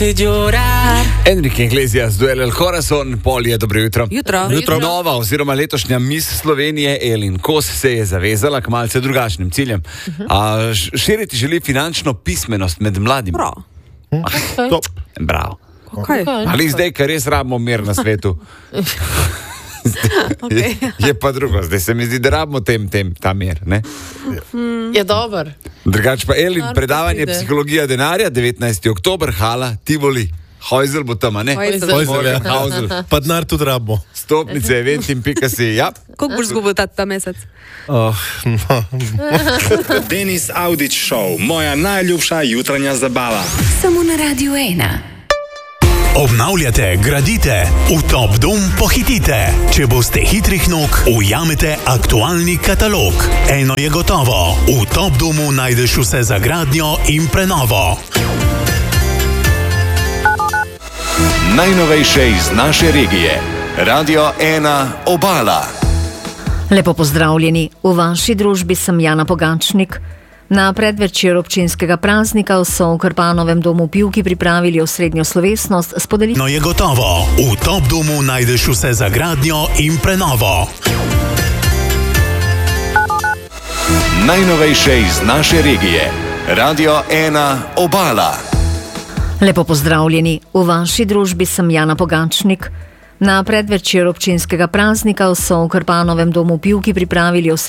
Enrique Iglesias, Duel El Corazon, Polje, dobro jutro. Jutro. Nova oziroma letošnja Miss Slovenije Elin Kos se je zavezala k malce drugačnim ciljem. Širiti želi finančno pismenost med mladimi. Top. Bravo. Okay. Ali zdaj, ker res rabimo mir na svetu? Je pa drugo, zdaj se mi zdi, da rabimo ta mir, ne? Je dober. Drugače pa Elin, predavanje Psihologija denarja, 19. oktober, hala, Tivoli. Hojzel bo tam, a ne? Hojzel, ja. Hojzel. Pa denar tudi rabimo. Stopnice, eventim.si, ja. Koliko boš zgubil ta mesec? Denis Audić Show, moja najljubša jutranja zabava. Samo na Radio 1. Obnavljate, gradite, v Top Dom pohitite. Če boste hitrih nog, ujamete aktualni katalog. Eno je gotovo, v Top Domu najdeš vse za gradnjo in prenovo. Najnovejše iz naše regije. Radio 1 Obala. Lepo pozdravljeni. V vaši družbi sem Jana Pogačnik. Na predvečer občinskega praznika so v Krpanovem domu Pivki pripravili osrednjo slovesnost s podelitvijo. No je gotovo, v Top Domu najdeš vse za gradnjo in prenovo. Najnovejše iz naše regije. Radio 1 Obala. Lepo pozdravljeni. V vaši družbi sem Jana Pogačnik. Na predvečer občinskega praznika so v Krpanovem domu Pivki pripravili osrednjo